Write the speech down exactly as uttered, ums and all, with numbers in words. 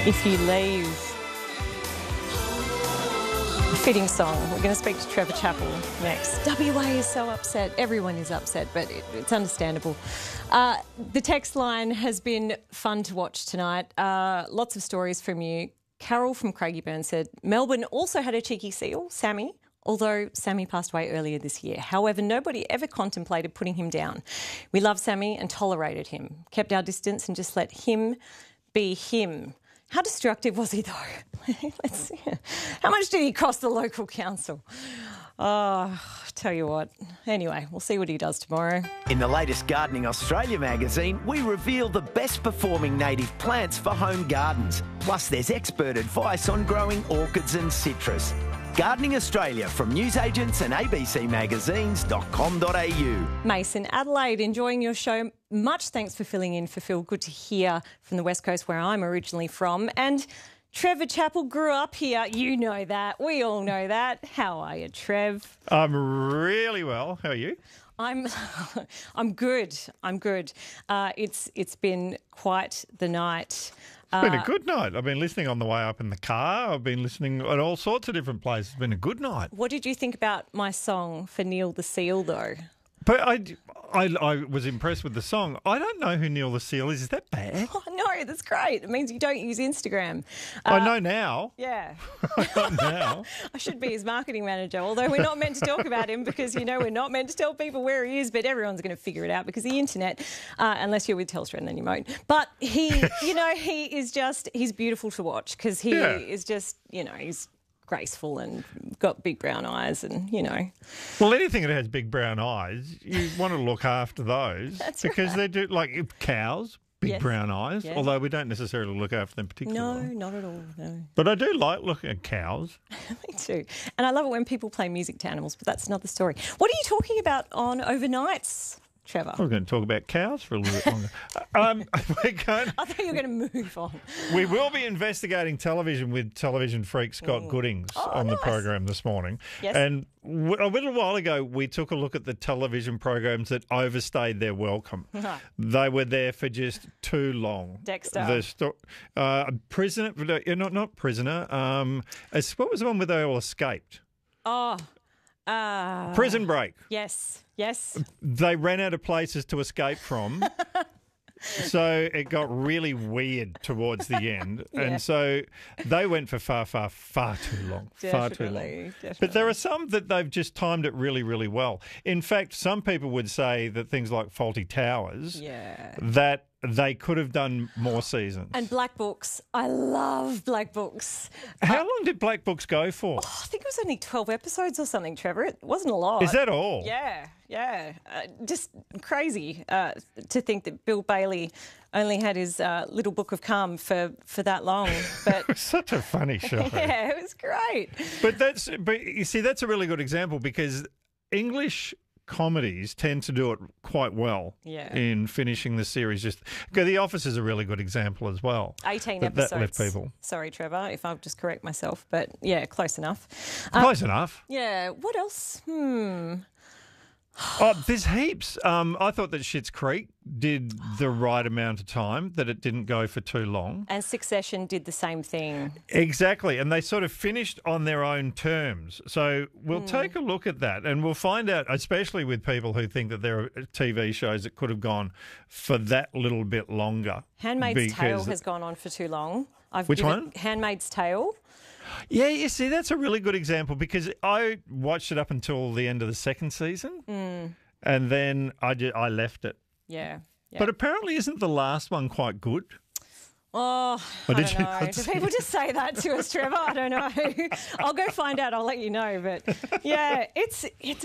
If You Leave. A fitting song. We're going to speak to Trevor Chappell next. W A is so upset. Everyone is upset, but it, it's understandable. Uh, the text line has been fun to watch tonight. Uh, lots of stories from you. Carol from Craigieburn said, Melbourne also had a cheeky seal, Sammy, although Sammy passed away earlier this year. However, nobody ever contemplated putting him down. We loved Sammy and tolerated him, kept our distance and just let him be him. How destructive was he, though? Let's see. How much did he cost the local council? Oh, tell you what. Anyway, we'll see what he does tomorrow. In the latest Gardening Australia magazine, we reveal the best performing native plants for home gardens. Plus, there's expert advice on growing orchids and citrus. Gardening Australia from newsagents and a b c magazines dot com dot a u. Mason, Adelaide, enjoying your show. Much thanks for filling in for Phil. Good to hear from the West Coast, where I'm originally from. And Trevor Chappell grew up here. You know that. We all know that. How are you, Trev? I'm really well. How are you? I'm I'm good. I'm good. Uh, it's it's been quite the night. It's been a good night. I've been listening on the way up in the car. I've been listening at all sorts of different places. It's been a good night. What did you think about my song for Neil the Seal, though? But I, I, I was impressed with the song. I don't know who Neil the Seal is. Is that bad? Oh, no, that's great. It means you don't use Instagram. Uh, I know now. Yeah. I know now. I should be his marketing manager, although we're not meant to talk about him because, you know, we're not meant to tell people where he is, but everyone's going to figure it out because the internet, uh, unless you're with Telstra, and then you won't. But he, you know, he is just, he's beautiful to watch because he Yeah. is just, you know, he's graceful and got big brown eyes and, you know. Well, anything that has big brown eyes, you want to look after those. That's because right. they do, like cows, big Yes. brown eyes, Yes. although we don't necessarily look after them particularly. No, not at all, no. But I do like looking at cows. Me too. And I love it when people play music to animals, but that's another story. What are you talking about on Overnights, Trevor? We're going to talk about cows for a little bit longer. um, we're going, I thought you were going to move on. we will be investigating television with television freak Scott Goodings Oh, on the nice. program this morning. Yes. And w- a little while ago, we took a look at the television programs that overstayed their welcome. They were there for just too long. Dexter. The sto- uh, prisoner, uh, not not prisoner. Um, it's- what was the one where they all escaped? Oh, uh, Prison Break. yes, yes. They ran out of places to escape from. So it got really weird towards the end. Yeah. And so they went for far, far, far too long. Far too long. Definitely, But there are some that they've just timed it really, really well. In fact, some people would say that things like Faulty Towers, Yeah. that they could have done more seasons. And Black Books. I love Black Books. How long did Black Books go for? I think it was only twelve episodes or something, Trevor. It wasn't a lot. Is that all? Yeah, yeah. Uh, just crazy uh, to think that Bill Bailey only had his uh, little book of calm for, for that long. But Such a funny show. yeah, it was great. But that's but you see that's a really good example because English comedies tend to do it quite well Yeah. in finishing the series. Just The Office is a really good example as well. eighteen that, episodes. That left people Sorry, Trevor, if I'll just correct myself. But yeah, close enough. Um, close enough. Yeah, what else? Hmm. Oh, there's heaps. Um, I thought that Schitt's Creek did the right amount of time, that it didn't go for too long. And Succession did the same thing. Exactly, and they sort of finished on their own terms. So we'll Hmm. take a look at that and we'll find out, especially with people who think that there are T V shows that could have gone for that little bit longer. Handmaid's Tale because- has gone on for too long. I've Which given- one? Handmaid's Tale. Yeah, you see, that's a really good example because I watched it up until the end of the second season Hmm. and then I, ju- I left it. Yeah. yeah. But apparently isn't the last one quite good? Oh, Or I did don't you know. not Do see people it? just say that to us, Trevor? I don't know. I'll go find out. I'll let you know. But yeah, it's it's